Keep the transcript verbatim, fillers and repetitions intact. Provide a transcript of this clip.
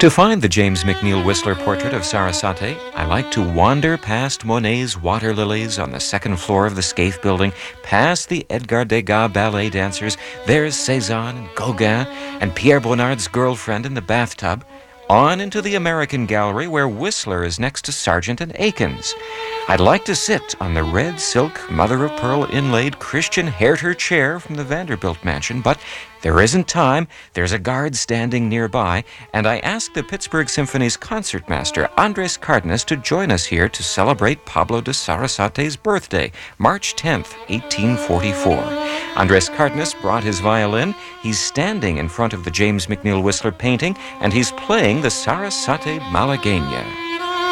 To find the James McNeill Whistler portrait of Sarasate, I like to wander past Monet's water lilies on the second floor of the Scaife building, past the Edgar Degas ballet dancers. There's Cézanne and Gauguin and Pierre Bonnard's girlfriend in the bathtub, on into the American Gallery where Whistler is next to Sargent and Aikens. I'd like to sit on the red silk mother-of-pearl inlaid Christian Herter chair from the Vanderbilt mansion, but there isn't time. There's a guard standing nearby, and I asked the Pittsburgh Symphony's concertmaster, Andres Cardenas, to join us here to celebrate Pablo de Sarasate's birthday, March tenth, eighteen forty-four. Andres Cardenas brought his violin. He's standing in front of the James McNeill Whistler painting, and he's playing the Sarasate Malagueña.